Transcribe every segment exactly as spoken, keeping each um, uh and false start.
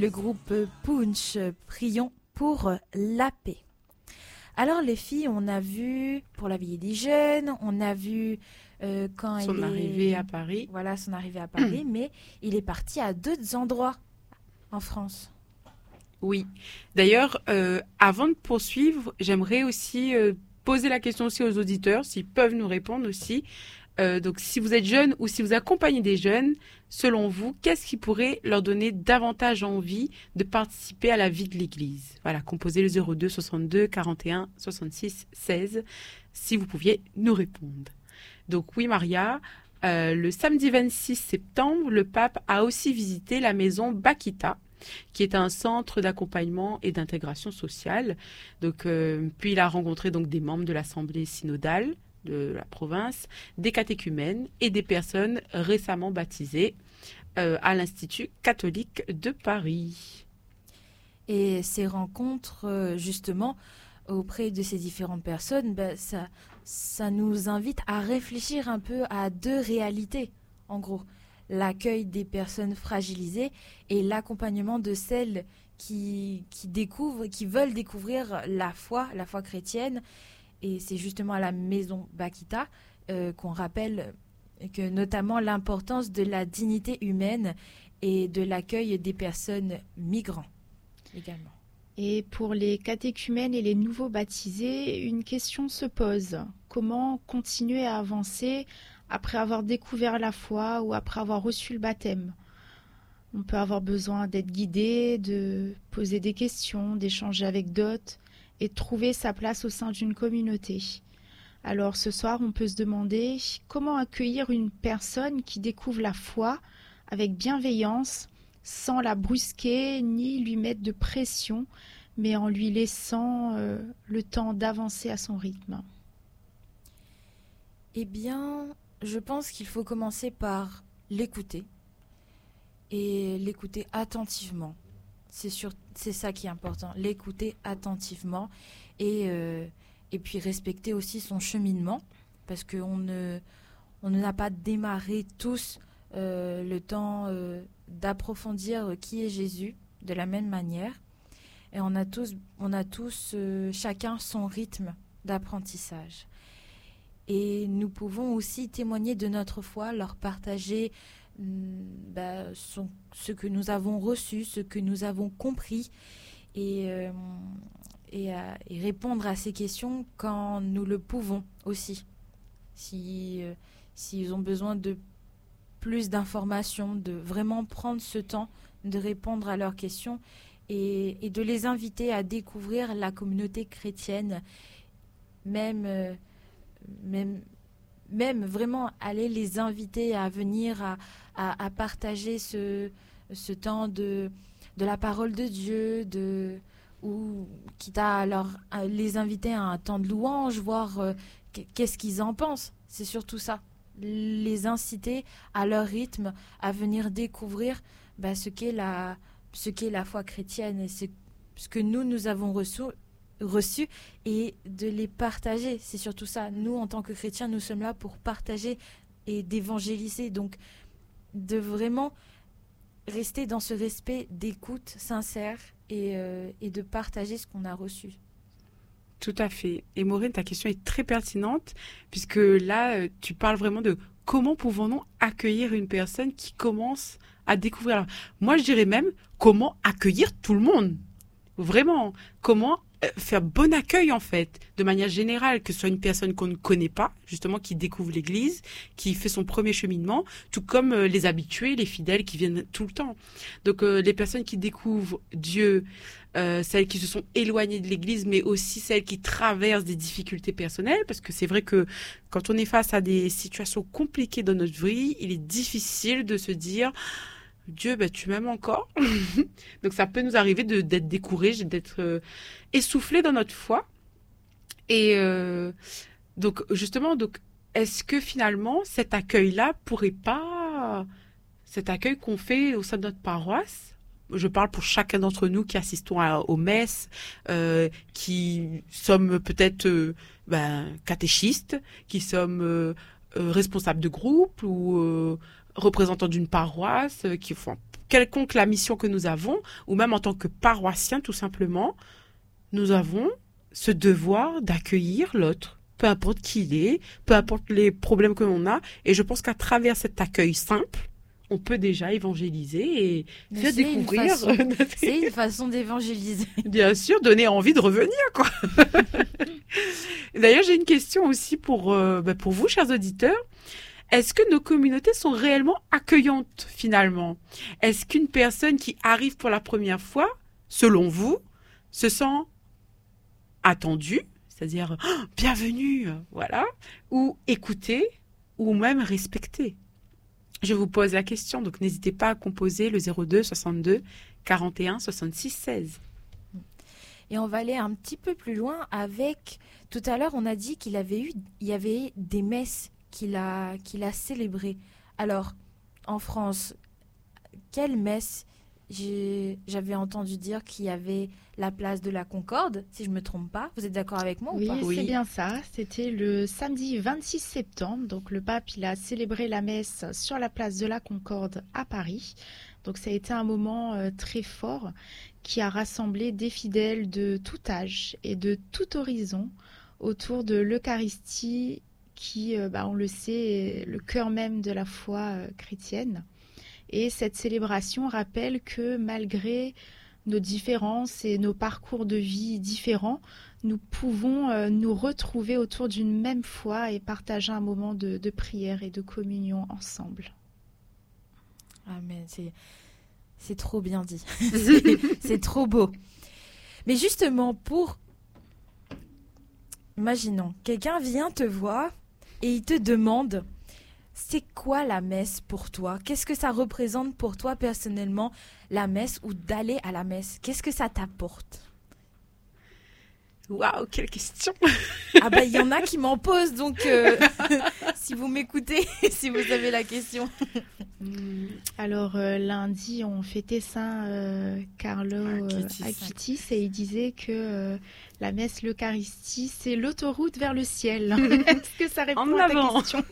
Le groupe Punch, prions pour la paix. Alors les filles, on a vu pour la vie des jeunes, on a vu euh, quand son il arrivée est... à Paris. Voilà, son arrivée à Paris, mais il est parti à d'autres endroits en France. Oui. D'ailleurs, euh, avant de poursuivre, j'aimerais aussi euh, poser la question aussi aux auditeurs, s'ils peuvent nous répondre aussi. Euh, donc, si vous êtes jeune ou si vous accompagnez des jeunes, selon vous, qu'est-ce qui pourrait leur donner davantage envie de participer à la vie de l'Église? Voilà, composez le zéro deux soixante-deux quarante et un soixante-six seize, si vous pouviez nous répondre. Donc oui, Maria, euh, le samedi vingt-six septembre, le pape a aussi visité la maison Bakita, qui est un centre d'accompagnement et d'intégration sociale. Donc, euh, puis il a rencontré donc des membres de l'Assemblée synodale de la province, des catéchumènes et des personnes récemment baptisées euh, à l'Institut catholique de Paris. Et ces rencontres, euh, justement, auprès de ces différentes personnes, ben, ça, ça nous invite à réfléchir un peu à deux réalités, en gros. L'accueil des personnes fragilisées et l'accompagnement de celles qui, qui découvrent, qui veulent découvrir la foi, la foi chrétienne. Et c'est justement à la maison Bakita euh, qu'on rappelle que notamment l'importance de la dignité humaine et de l'accueil des personnes migrants également. Et pour les catéchumènes et les nouveaux baptisés, une question se pose. Comment continuer à avancer après avoir découvert la foi ou après avoir reçu le baptême? On peut avoir besoin d'être guidé, de poser des questions, d'échanger avec d'autres et de trouver sa place au sein d'une communauté. Alors ce soir, on peut se demander comment accueillir une personne qui découvre la foi avec bienveillance, sans la brusquer ni lui mettre de pression, mais en lui laissant euh, le temps d'avancer à son rythme. Eh bien, je pense qu'il faut commencer par l'écouter et l'écouter attentivement. C'est, sur, c'est ça qui est important, l'écouter attentivement et, euh, et puis respecter aussi son cheminement parce qu'on ne, on n'a pas démarré tous euh, le temps euh, d'approfondir qui est Jésus de la même manière et on a tous, on a tous euh, chacun son rythme d'apprentissage. Et nous pouvons aussi témoigner de notre foi, leur partager bah, son, ce que nous avons reçu, ce que nous avons compris et, euh, et, à, et répondre à ces questions quand nous le pouvons aussi. Si, euh, s'ils ont besoin de plus d'informations, de vraiment prendre ce temps de répondre à leurs questions et, et de les inviter à découvrir la communauté chrétienne, même... Euh, Même, même vraiment aller les inviter à venir à, à, à partager ce, ce temps de, de la parole de Dieu, de, ou quitte à, leur, à les inviter à un temps de louange, voir euh, qu'est-ce qu'ils en pensent. C'est surtout ça. Les inciter à leur rythme à venir découvrir bah, ce qu'est la, ce qu'est la foi chrétienne et ce, ce que nous, nous avons reçu. reçus et de les partager. C'est surtout ça. Nous, en tant que chrétiens, nous sommes là pour partager et d'évangéliser. Donc, de vraiment rester dans ce respect d'écoute sincère et, euh, et de partager ce qu'on a reçu. Tout à fait. Et Maureen, ta question est très pertinente puisque là, tu parles vraiment de comment pouvons-nous accueillir une personne qui commence à découvrir. Alors, moi, je dirais même comment accueillir tout le monde. Vraiment, comment faire bon accueil en fait, de manière générale, que ce soit une personne qu'on ne connaît pas, justement qui découvre l'Église, qui fait son premier cheminement, tout comme euh, les habitués, les fidèles qui viennent tout le temps. Donc euh, les personnes qui découvrent Dieu, euh, celles qui se sont éloignées de l'Église, mais aussi celles qui traversent des difficultés personnelles, parce que c'est vrai que quand on est face à des situations compliquées dans notre vie, il est difficile de se dire Dieu, bah, tu m'aimes encore. Donc ça peut nous arriver de, d'être découragés, d'être euh, essoufflés dans notre foi. Et euh, donc justement, donc, est-ce que finalement cet accueil-là pourrait pas, cet accueil qu'on fait au sein de notre paroisse, je parle pour chacun d'entre nous qui assistons à, aux messes, euh, qui sommes peut-être euh, ben, catéchistes, qui sommes euh, euh, responsables de groupe ou euh, représentants d'une paroisse, euh, qui font quelconque la mission que nous avons, ou même en tant que paroissiens tout simplement, nous avons ce devoir d'accueillir l'autre, peu importe qui il est, peu importe les problèmes que l'on a. Et je pense qu'à travers cet accueil simple, on peut déjà évangéliser et Mais faire c'est découvrir. Une façon, c'est une façon d'évangéliser. Bien sûr, donner envie de revenir, quoi. D'ailleurs, j'ai une question aussi pour, euh, bah, pour vous, chers auditeurs. Est-ce que nos communautés sont réellement accueillantes, finalement? Est-ce qu'une personne qui arrive pour la première fois, selon vous, se sent attendue, c'est-à-dire oh, bienvenue, voilà, ou écoutée, ou même respectée? Je vous pose la question, donc n'hésitez pas à composer le zéro deux soixante-deux quarante et un soixante-six seize. Et on va aller un petit peu plus loin avec... Tout à l'heure, on a dit qu'il avait eu, il y avait des messes qu'il a, qu'il a célébrées. Alors, en France, quelle messe? J'ai, j'avais entendu dire qu'il y avait la place de la Concorde, si je ne me trompe pas. Vous êtes d'accord avec moi oui, ou pas? Oui, c'est bien ça. C'était le samedi vingt-six septembre. Donc, le pape, il a célébré la messe sur la place de la Concorde à Paris. Donc, ça a été un moment euh, très fort qui a rassemblé des fidèles de tout âge et de tout horizon autour de l'Eucharistie qui, euh, bah, on le sait, est le cœur même de la foi euh, chrétienne. Et cette célébration rappelle que malgré nos différences et nos parcours de vie différents, nous pouvons euh, nous retrouver autour d'une même foi et partager un moment de, de prière et de communion ensemble. Amen, c'est, c'est trop bien dit. c'est, c'est trop beau. Mais justement, pour... Imaginons, quelqu'un vient te voir et il te demande... C'est quoi la messe pour toi? Qu'est-ce que ça représente pour toi personnellement, la messe ou d'aller à la messe? Qu'est-ce que ça t'apporte? Waouh, quelle question! Ah ben, il y en a qui m'en posent, donc euh, si vous m'écoutez, si vous avez la question. Alors, euh, lundi, on fêtait Saint euh, Carlo euh, Aquitis. Aquitis et il disait que euh, la messe, l'Eucharistie, c'est l'autoroute vers le ciel. Est-ce que ça répond En à avant. ta question?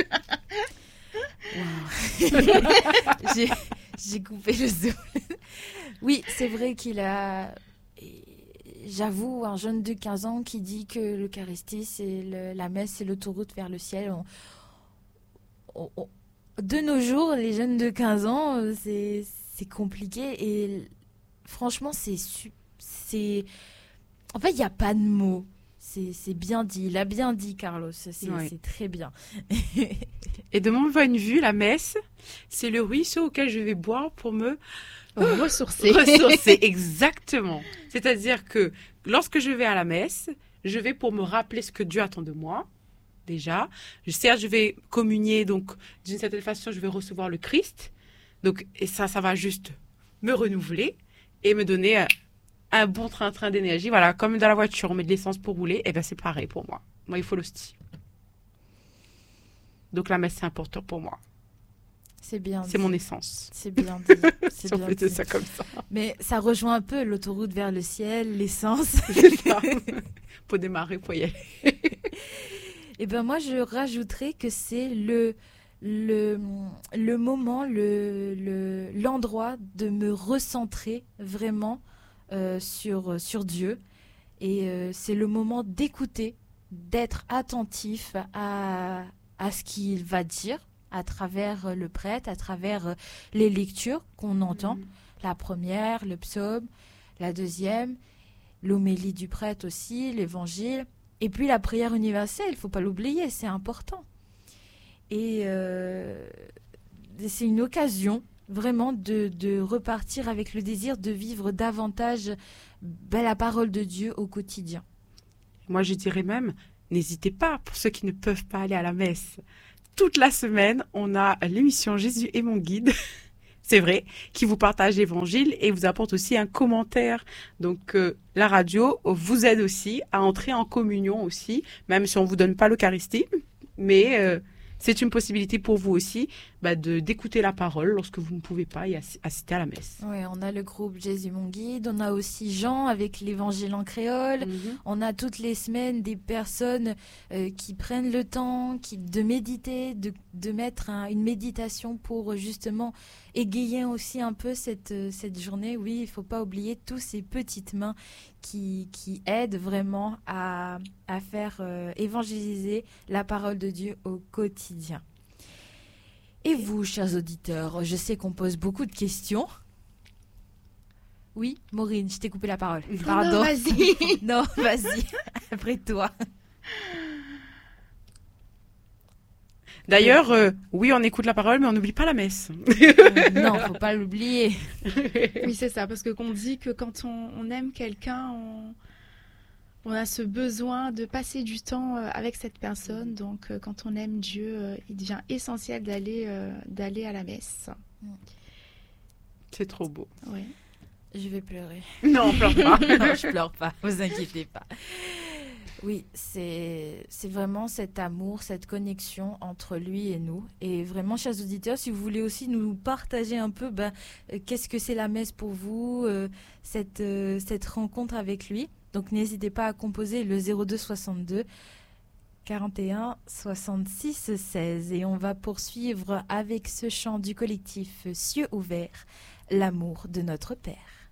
j'ai, j'ai coupé le zoom. Oui, c'est vrai qu'il a... J'avoue, un jeune de quinze ans qui dit que l'Eucharistie, c'est le, la messe, c'est l'autoroute vers le ciel. On, on, on, de nos jours, les jeunes de quinze ans, c'est, c'est compliqué. Et franchement, c'est... c'est en fait, il n'y a pas de mots. C'est, c'est bien dit. Il a bien dit, Carlos. C'est, oui. c'est très bien. Et de mon point de vue, la messe, c'est le ruisseau auquel je vais boire pour me... ressourcer. Ressourcer, exactement. C'est-à-dire que lorsque je vais à la messe, je vais pour me rappeler ce que Dieu attend de moi, déjà. Certes, je vais communier, donc d'une certaine façon, je vais recevoir le Christ. Donc, et ça, ça va juste me renouveler et me donner un, un bon train-train d'énergie. Voilà, comme dans la voiture, on met de l'essence pour rouler, et bien c'est pareil pour moi. Moi, il faut l'hostie. Donc la messe, c'est important pour moi. C'est bien C'est dit. mon essence. C'est bien dit. C'est Si on bien peut dire dit. ça comme ça. Mais ça rejoint un peu l'autoroute vers le ciel, l'essence. C'est ça. Faut démarrer, faut y aller. Et ben moi, je rajouterais que c'est le, le, le moment, le, le, l'endroit de me recentrer vraiment euh, sur, sur Dieu. Et euh, c'est le moment d'écouter, d'être attentif à, à ce qu'il va dire à travers le prêtre, à travers les lectures qu'on entend. Mmh. La première, le psaume, la deuxième, l'homélie du prêtre aussi, l'évangile. Et puis la prière universelle, il ne faut pas l'oublier, c'est important. Et euh, c'est une occasion vraiment de, de repartir avec le désir de vivre davantage ben, la parole de Dieu au quotidien. Moi, je dirais même, n'hésitez pas, pour ceux qui ne peuvent pas aller à la messe. Toute la semaine, on a l'émission Jésus est mon guide, c'est vrai, qui vous partage l'évangile et vous apporte aussi un commentaire. Donc, euh, la radio vous aide aussi à entrer en communion aussi, même si on ne vous donne pas l'Eucharistie. Mais euh, c'est une possibilité pour vous aussi bah, de, d'écouter la parole lorsque vous ne pouvez pas y assi- assister à la messe. Ouais, on a le groupe Jésus mon guide, on a aussi Jean avec l'évangile en créole. Mhm. On a toutes les semaines des personnes euh, qui prennent le temps qui, de méditer, de, de mettre un- une méditation pour euh, justement égayer aussi un peu cette, euh, cette journée. Oui, il ne faut pas oublier tous ces petites mains qui, qui aident vraiment à, à faire euh, évangéliser la parole de Dieu au quotidien. Et vous, chers auditeurs, je sais qu'on pose beaucoup de questions. Oui, Maureen, je t'ai coupé la parole. Pardon. Non, vas-y. Non, vas-y, après toi. D'ailleurs, euh, oui, on écoute la parole, mais on n'oublie pas la messe. Euh, non, faut pas l'oublier. Oui, c'est ça, parce que qu'on dit que quand on, on aime quelqu'un, on, on a ce besoin de passer du temps euh, avec cette personne. Donc, euh, quand on aime Dieu, euh, il devient essentiel d'aller euh, d'aller à la messe. C'est trop beau. Ouais. Je vais pleurer. Non, pleure pas. Non, je pleure pas, vous inquiétez pas. Oui, c'est c'est vraiment cet amour, cette connexion entre lui et nous. Et vraiment, chers auditeurs, si vous voulez aussi nous partager un peu ben, euh, qu'est-ce que c'est la messe pour vous, euh, cette, euh, cette rencontre avec lui. Donc n'hésitez pas à composer le zéro deux soixante-deux quarante et un soixante-six seize. Et on va poursuivre avec ce chant du collectif Cieux ouverts, l'amour de notre Père.